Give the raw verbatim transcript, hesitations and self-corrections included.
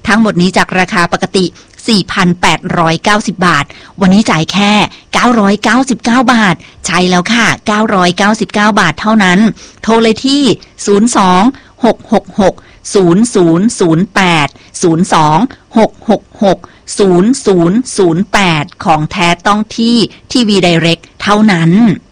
ทั้งหมดนี้จากราคาปกติ สี่พันแปดร้อยเก้าสิบ บาทวันนี้จ่ายแค่เก้าร้อยเก้าสิบเก้าบาทใช่แล้วค่ะเก้าร้อยเก้าสิบเก้าบาทเท่านั้นโทรเลยที่ศูนย์ สอง หก หก หก ศูนย์ ศูนย์ ศูนย์ แปด ศูนย์ สอง หก หก หก ศูนย์ ศูนย์ ศูนย์ แปดของแท้ต้องที่ทีวี Direct เท่านั้น